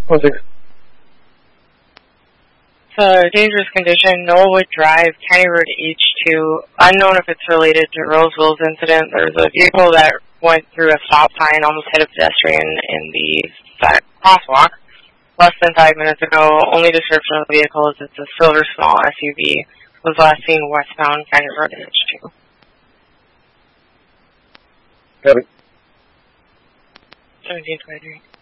Was it? Dangerous condition. Knollwood Drive, County Road H2. Unknown if it's related to Roseville's incident. There's a vehicle that went through a stop sign, almost hit a pedestrian in the crosswalk less than 5 minutes ago. Only description of the vehicle is it's a silver small SUV. Was last seen westbound County Road H2. Got it. 1723.